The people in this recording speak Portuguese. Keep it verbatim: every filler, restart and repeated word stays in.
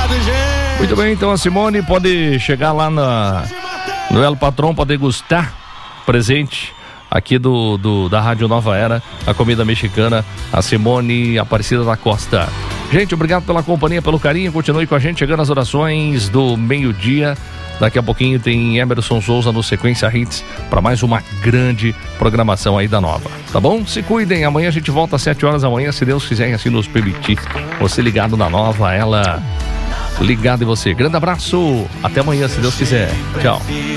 Muito bem, então a Simone pode chegar lá na, no El Patrón para degustar presente aqui do, do, da Rádio Nova Era, a comida mexicana, a Simone Aparecida da Costa. Gente, obrigado pela companhia, pelo carinho, continue com a gente, chegando às orações do meio-dia. Daqui a pouquinho tem Emerson Souza no Sequência Hits para mais uma grande programação aí da Nova, tá bom? Se cuidem, amanhã a gente volta às sete horas da manhã, se Deus quiser e assim nos permitir. Você ligado na Nova, ela ligado em você. Grande abraço, até amanhã, se Deus quiser. Tchau.